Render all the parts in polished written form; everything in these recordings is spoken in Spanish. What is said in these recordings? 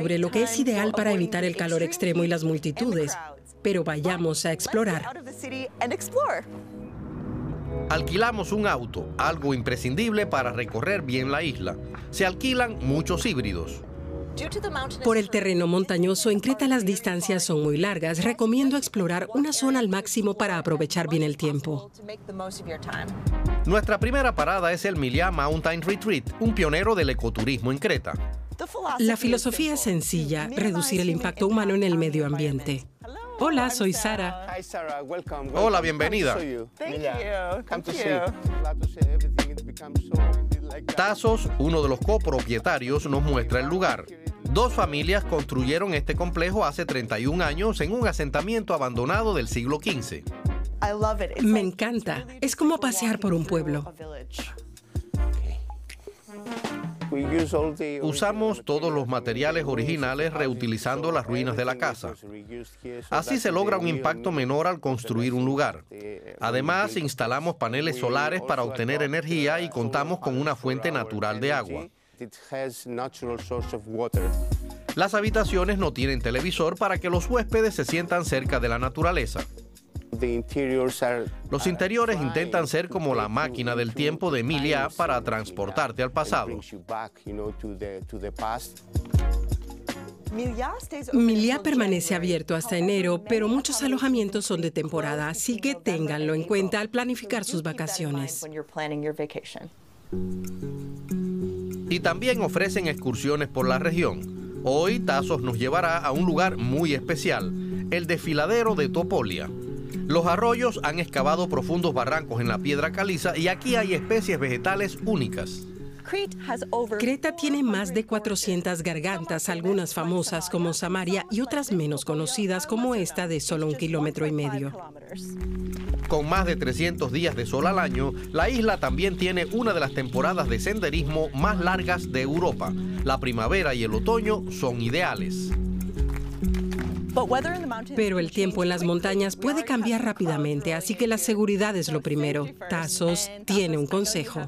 sobre lo que es ideal para evitar el calor extremo y las multitudes, pero vayamos a explorar. Alquilamos un auto, algo imprescindible para recorrer bien la isla. Se alquilan muchos híbridos. Por el terreno montañoso en Creta las distancias son muy largas. Recomiendo explorar una zona al máximo para aprovechar bien el tiempo. Nuestra primera parada es el Milia Mountain Retreat, un pionero del ecoturismo en Creta. La filosofía es sencilla, reducir el impacto humano en el medio ambiente. Hola, soy Sara. Hola, bienvenida. Tassos, uno de los copropietarios, nos muestra el lugar. Dos familias construyeron este complejo hace 31 años en un asentamiento abandonado del siglo XV. Me encanta. Es como pasear por un pueblo. Usamos todos los materiales originales reutilizando las ruinas de la casa. Así se logra un impacto menor al construir un lugar. Además, instalamos paneles solares para obtener energía y contamos con una fuente natural de agua. Las habitaciones no tienen televisor para que los huéspedes se sientan cerca de la naturaleza. Los interiores intentan ser como la máquina del tiempo de Milia para transportarte al pasado. Milia permanece abierto hasta enero, pero muchos alojamientos son de temporada, así que ténganlo en cuenta al planificar sus vacaciones. Y también ofrecen excursiones por la región. Hoy Tassos nos llevará a un lugar muy especial, el desfiladero de Topolia. Los arroyos han excavado profundos barrancos en la piedra caliza y aquí hay especies vegetales únicas. Creta tiene más de 400 gargantas, algunas famosas como Samaria y otras menos conocidas como esta de solo 1,5 kilómetros. Con más de 300 días de sol al año, la isla también tiene una de las temporadas de senderismo más largas de Europa. La primavera y el otoño son ideales. Pero el tiempo en las montañas puede cambiar rápidamente, así que la seguridad es lo primero. Tassos tiene un consejo.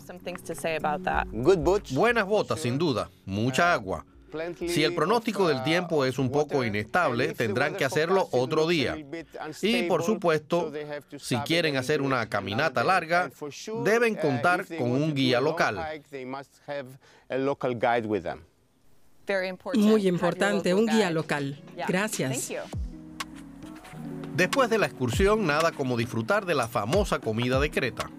Buenas botas, sin duda. Mucha agua. Si el pronóstico del tiempo es un poco inestable, tendrán que hacerlo otro día. Y, por supuesto, si quieren hacer una caminata larga, deben contar con un guía local. Muy importante, un guía local. Gracias. Después de la excursión, nada como disfrutar de la famosa comida de Creta.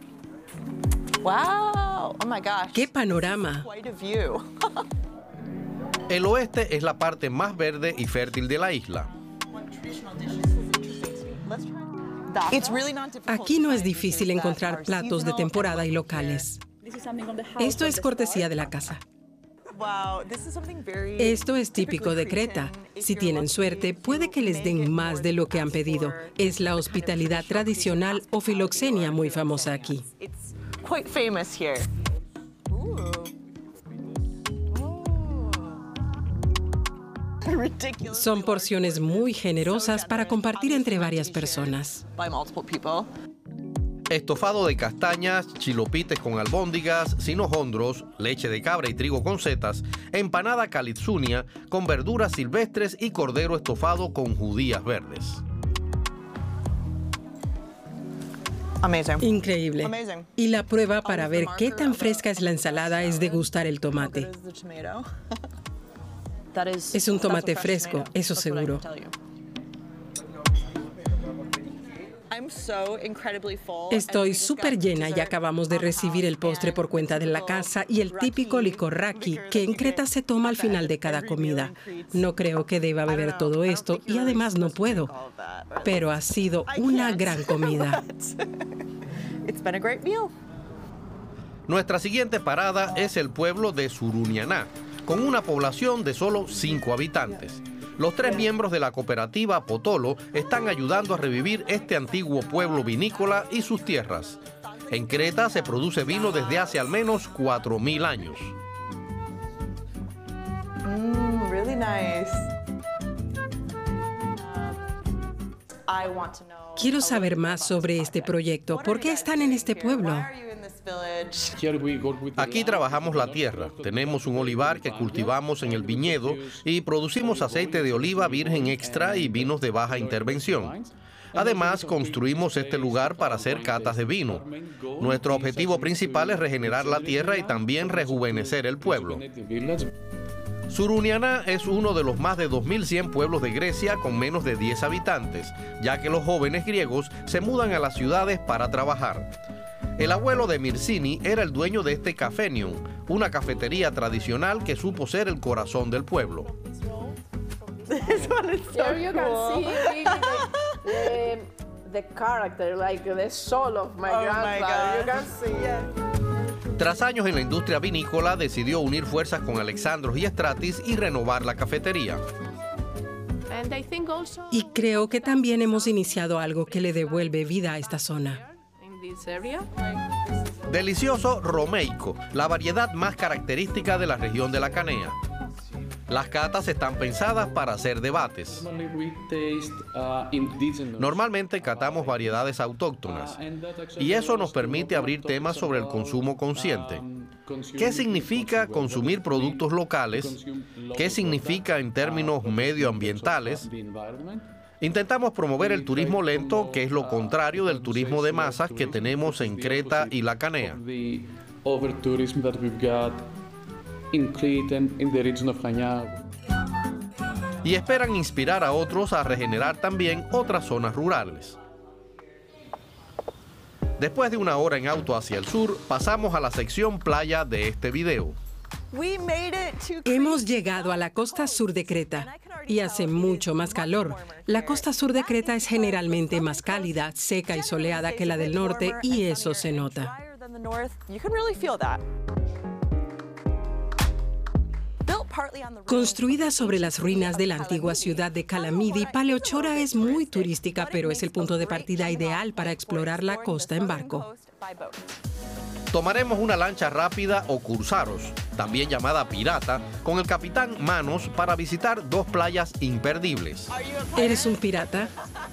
Wow, oh my gosh. ¡Qué panorama! Quite a view. El oeste es la parte más verde y fértil de la isla. Aquí no es difícil encontrar platos de temporada y locales. Esto es cortesía de la casa. Esto es típico de Creta. Si tienen suerte, puede que les den más de lo que han pedido. Es la hospitalidad tradicional o filoxenia muy famosa aquí. Son porciones muy generosas para compartir entre varias personas. Estofado de castañas, chilopites con albóndigas, sinojondros, leche de cabra y trigo con setas, empanada calitsunia con verduras silvestres y cordero estofado con judías verdes. Increíble. Y la prueba para ver qué tan fresca es la ensalada es degustar el tomate. Es un tomate fresco, eso seguro. Estoy súper llena y acabamos de recibir el postre por cuenta de la casa y el típico licor raki, que en Creta se toma al final de cada comida. No creo que deba beber todo esto y además no puedo. Pero ha sido una gran comida. Nuestra siguiente parada es el pueblo de Surunianá, con una población de solo 5 habitantes. Los 3 miembros de la cooperativa Potolo están ayudando a revivir este antiguo pueblo vinícola y sus tierras. En Creta se produce vino desde hace al menos 4.000 años. Really nice. Quiero saber más sobre este proyecto. ¿Por qué están en este pueblo? Aquí trabajamos la tierra. Tenemos un olivar que cultivamos en el viñedo y producimos aceite de oliva virgen extra y vinos de baja intervención. Además, construimos este lugar para hacer catas de vino. Nuestro objetivo principal es regenerar la tierra y también rejuvenecer el pueblo. Surunianá es uno de los más de 2.100 pueblos de Grecia con menos de 10 habitantes, ya que los jóvenes griegos se mudan a las ciudades para trabajar. El abuelo de Myrsini era el dueño de este Cafenium, una cafetería tradicional que supo ser el corazón del pueblo. This one is so Here you can cool. see the character, like the soul of my Oh my grandfather. You God. can see. Tras años en la industria vinícola, decidió unir fuerzas con Alexandros y Stratis y renovar la cafetería. And I think also Y creo que también hemos iniciado algo que le devuelve vida a esta zona. in this area. Delicioso romeico, la variedad más característica de la región de la Canea. Las catas están pensadas para hacer debates. Normalmente catamos variedades autóctonas y eso nos permite abrir temas sobre el consumo consciente. ¿Qué significa consumir productos locales? ¿Qué significa en términos medioambientales? Intentamos promover el turismo lento, que es lo contrario del turismo de masas que tenemos en Creta y la Canea. Y esperan inspirar a otros a regenerar también otras zonas rurales. Después de una hora en auto hacia el sur, pasamos a la sección playa de este video. We made it to Hemos llegado a la costa sur de Creta y hace mucho más calor. La costa sur de Creta es generalmente más cálida, seca y soleada que la del norte y eso se nota. drier than the north. You can really feel that. Built partly on the Construida sobre las ruinas de la antigua ciudad de Kalamidi, Paleochora es muy turística, pero es el punto de partida ideal para explorar la costa en barco. Tomaremos una lancha rápida o cursaros, también llamada pirata, con el capitán Manos para visitar dos playas imperdibles. ¿Eres un pirata?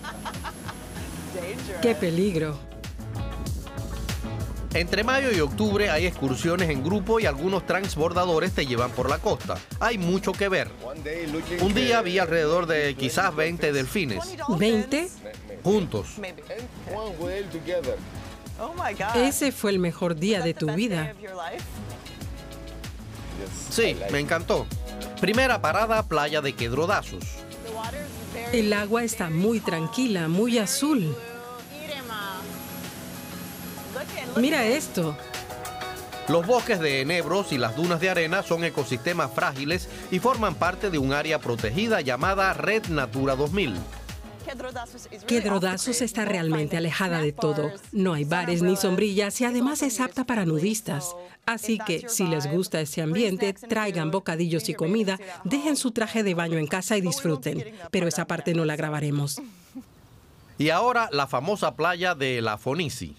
¡Qué peligro! Entre mayo y octubre hay excursiones en grupo y algunos transbordadores te llevan por la costa. Hay mucho que ver. Un día vi alrededor de quizás 20 delfines, ¿20? juntos. Maybe. One whale together. Oh my God. Ese fue el mejor día de That's tu the best day vida. of your life. Yes. Sí, me encantó. Primera parada, playa de Kedrodassos. The water is very El agua está muy tranquila, muy azul. Look Mira esto. Los bosques de enebros y las dunas de arena son ecosistemas frágiles y forman parte de un área protegida llamada Red Natura 2000. Kedrodassos está realmente alejada de todo. No hay bares ni sombrillas y además es apta para nudistas. Así que, si les gusta ese ambiente, traigan bocadillos y comida, dejen su traje de baño en casa y disfruten. Pero esa parte no la grabaremos. Y ahora la famosa playa de La Fonisi.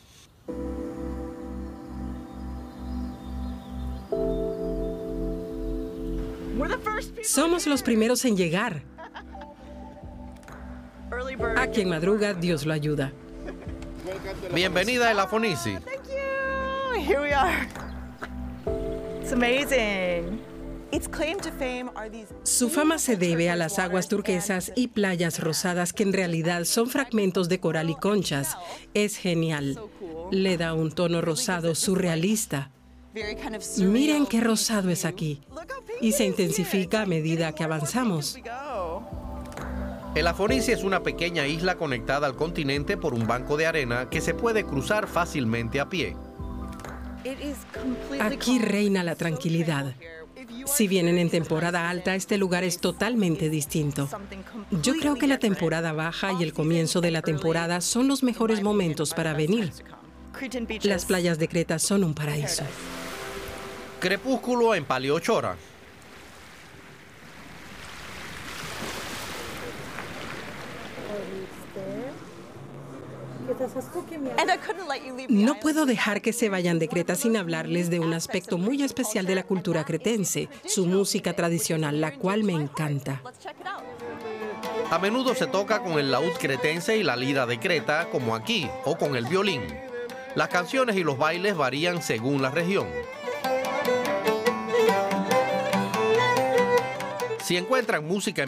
Somos los primeros en llegar. Early bird. A quien madruga, Dios lo ayuda. Bienvenida a La Fonisi. Thank you. Here we are. It's amazing. Its claim to fame are these Su fama se debe a las aguas turquesas y playas rosadas que en realidad son fragmentos de coral y conchas. Es genial. Le da un tono rosado surrealista. very kind of Miren surreal qué rosado es aquí. Look how pink Y se it is here. intensifica a medida que avanzamos. We go. El Afonisi es una pequeña isla conectada al continente por un banco de arena que se puede cruzar fácilmente a pie. It is completely Aquí calm. reina la tranquilidad. Si vienen en temporada alta, este lugar es totalmente distinto. Yo creo que la temporada baja y el comienzo de la temporada son los mejores momentos para venir. Cretan beaches. Las playas de Creta son un paraíso. Crepúsculo en Paleochora. And I couldn't let you leave the No island. puedo dejar que se vayan de Creta sin hablarles de un aspecto muy especial de la cultura cretense, su música tradicional, la cual me encanta. Let's check it out. A menudo se toca con el laúd cretense y la lira de Creta, como aquí, o con el violín. Las canciones y los bailes varían según la región. Si encuentran música